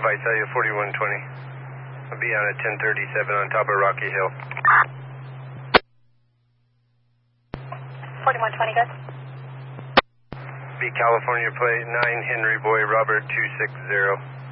Visalia 4120. I'll be on at 1037 on top of Rocky Hill. 4120, good. Be California plate 9 Henry Boy Robert 260.